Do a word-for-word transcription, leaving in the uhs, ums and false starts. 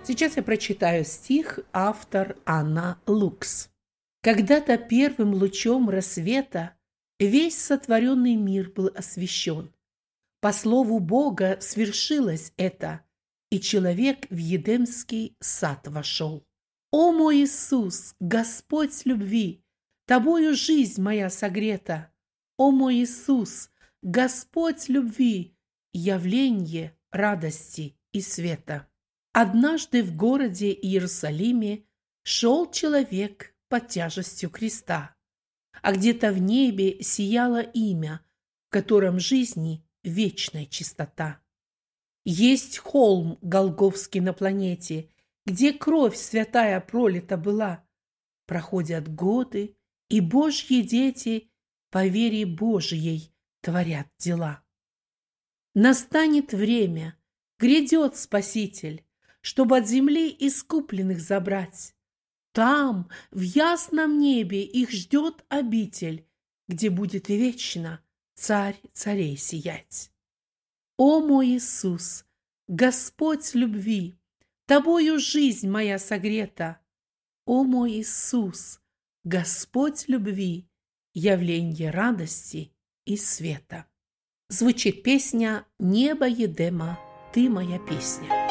Сейчас я прочитаю стих, автор Анна Лукс. «Когда-то первым лучом рассвета весь сотворенный мир был освещен. По слову Бога свершилось это, и человек в Едемский сад вошел. О мой Иисус, Господь любви, Тобою жизнь моя согрета. О мой Иисус, Господь любви, явление радости и света». Однажды в городе Иерусалиме шел человек под тяжестью креста, а где-то в небе сияло имя, в котором жизни вечная чистота. Есть холм Голгофский на планете, где кровь святая пролита была. Проходят годы, и Божьи дети по вере Божией творят дела. Настанет время, грядет Спаситель, чтобы от земли искупленных забрать. Там, в ясном небе, их ждет обитель, где будет вечно Царь царей сиять. О мой Иисус, Господь любви, Тобою жизнь моя согрета. О мой Иисус, Господь любви, явление радости и света. Звучит песня «Небо Едема, ты моя песня».